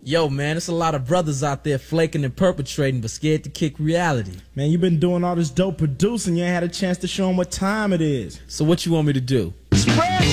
Yo, man, it's a lot of brothers out there flaking and perpetrating but scared to kick reality. Man, you been doing all this dope producing. You ain't had a chance to show them what time it is. So what you want me to do? Spread